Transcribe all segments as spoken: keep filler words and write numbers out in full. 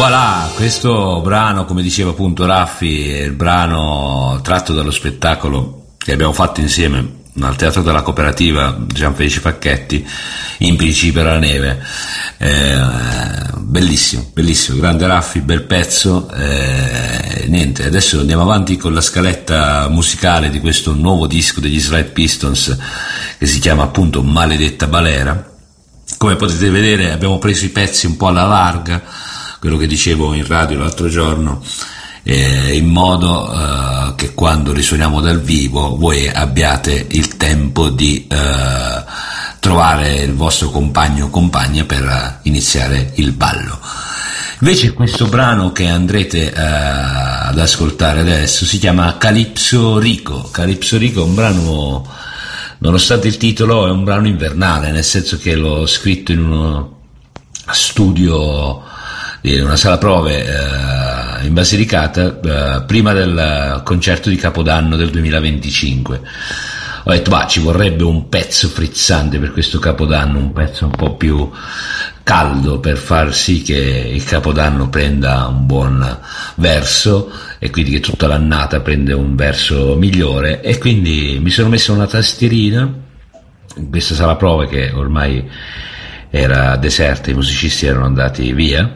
Voilà, questo brano, come diceva appunto Raffi, è il brano tratto dallo spettacolo che abbiamo fatto insieme al Teatro della Cooperativa Gianfelice Facchetti, In principi per la neve. Eh, bellissimo, bellissimo, grande Raffi, bel pezzo. Eh, niente, adesso andiamo avanti con la scaletta musicale di questo nuovo disco degli Slide Pistons che si chiama appunto Maledetta Balera. Come potete vedere abbiamo preso i pezzi un po' alla larga, quello che dicevo in radio l'altro giorno, eh, in modo eh, che quando risuoniamo dal vivo voi abbiate il tempo di eh, trovare il vostro compagno o compagna per iniziare il ballo. Invece questo brano che andrete eh, ad ascoltare adesso si chiama Calypso Rico. Calypso Rico è un brano, nonostante il titolo, è un brano invernale, nel senso che l'ho scritto in uno studio, in una sala prove eh, in Basilicata eh, prima del concerto di Capodanno del duemilaventicinque. Ho detto, bah, ci vorrebbe un pezzo frizzante per questo Capodanno, un pezzo un po' più caldo per far sì che il Capodanno prenda un buon verso e quindi che tutta l'annata prenda un verso migliore, e quindi mi sono messo una tastierina in questa sala prove che ormai era deserta, i musicisti erano andati via,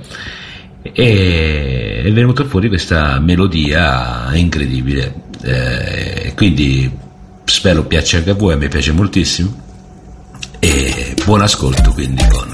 e è venuta fuori questa melodia incredibile, eh, quindi spero piaccia anche a voi, a me piace moltissimo, e buon ascolto quindi con